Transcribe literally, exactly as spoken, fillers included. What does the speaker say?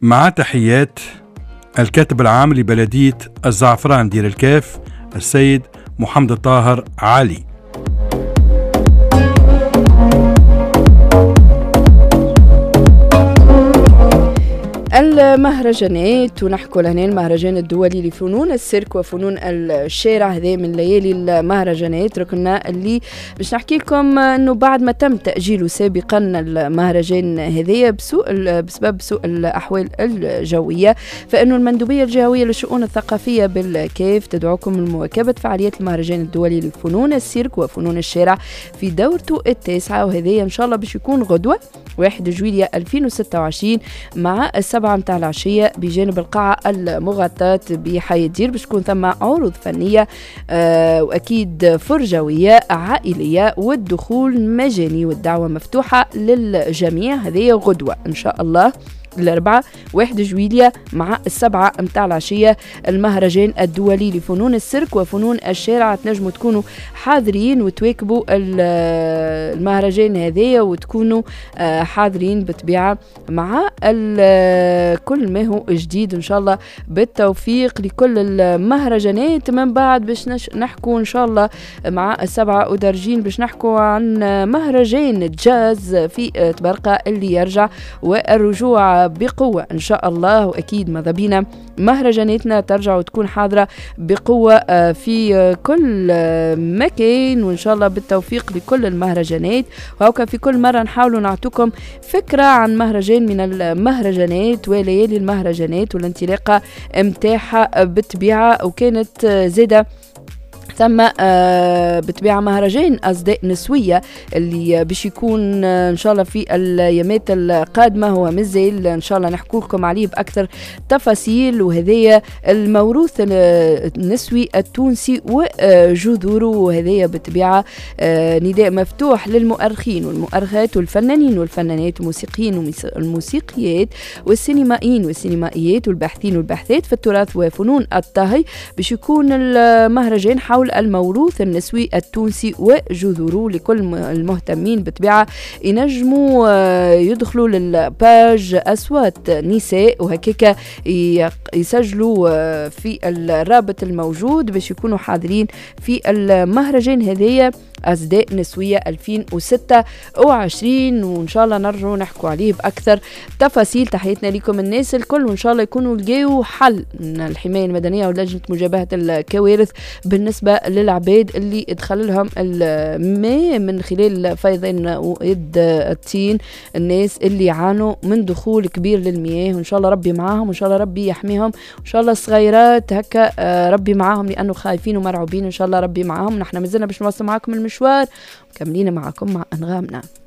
مع تحيات الكاتب العام لبلدية الزعفران دير الكاف السيد محمد الطاهر علي. المهرجانات، ونحكوا لهنا المهرجان الدولي لفنون السيرك وفنون الشارع، هذا من ليالي المهرجانات ركنا اللي باش نحكي لكم انه بعد ما تم تأجيله سابقا المهرجان هذايا بسوء بسبب سوء الاحوال الجويه، فانه المندوبيه الجهويه للشؤون الثقافيه بالكاف تدعوكم لمواكبه فعاليات المهرجان الدولي لفنون السيرك وفنون الشارع في دورته التاسعه، وهذايا ان شاء الله باش يكون غدوه واحد جويلية ألفين وستة وعشرين مع السبعة متاع العشية بجانب القاعة المغطاة بحي الدير، باش تكون ثم عروض فنية آه وأكيد فرجوية عائلية، والدخول مجاني والدعوة مفتوحة للجميع. هذه غدوة إن شاء الله الأربعة واحد جويلية مع السبعة متاع العشية المهرجان الدولي لفنون السيرك وفنون الشارع. تنجموا تكونوا حاضرين وتواكبوا المهرجان هذايا وتكونوا حاضرين بطبيعة مع كل ما هو جديد إن شاء الله. بالتوفيق لكل المهرجانات. من بعد باش نحكوا إن شاء الله مع السبعة ودرجين باش نحكوا عن مهرجان جاز في تبرقة اللي يرجع والرجوع بقوة إن شاء الله، وأكيد ماذا بينا مهرجاناتنا ترجع وتكون حاضرة بقوة في كل مكان، وإن شاء الله بالتوفيق لكل المهرجانات. وهوكا في كل مرة نحاولوا نعطوكم فكرة عن مهرجان من المهرجانات وليالي المهرجانات والانطلاقة متاحة بالطبيعة. وكانت زادة ثم آه بتبيع مهرجان أصداء نسوية اللي باش يكون آه إن شاء الله في الأيامات القادمة، هو مازال إن شاء الله نحكوا لكم عليه بأكثر تفاصيل. وهذايا الموروث النسوي التونسي وجذوره، وهذايا بتبيع آه نداء مفتوح للمؤرخين والمؤرخات والفنانين والفنانات والموسيقيين والموسيقيات والسينمائيين والسينمائيات والباحثين والباحثات في التراث وفنون الطهي، باش يكون المهرجان حول الموروث النسوي التونسي وجذوره. لكل المهتمين بطبيعة ينجموا يدخلوا للباج أصوات نساء وهكذا يسجلوا في الرابط الموجود باش يكونوا حاضرين في المهرجان هذايا أصداء نسوية ألفين وستة وعشرين، وإن شاء الله نرجعوا نحكوا عليه بأكثر تفاصيل. تحياتنا لكم الناس الكل، وإن شاء الله يكونوا لقاوا حل من الحماية المدنية ولجنة مجابهة الكوارث بالنسبة للعباد اللي ادخل لهم الماء من خلال فيضان وإد التين، الناس اللي يعانوا من دخول كبير للمياه. وإن شاء الله ربي معاهم، وإن شاء الله ربي يحميهم، وإن شاء الله الصغيرات هكا ربي معاهم لأنه خايفين ومرعوبين. إن شاء الله ربي معاهم. نحن مازلنا باش نوصل معاكم المشوار مكملين معاكم مع أنغامنا.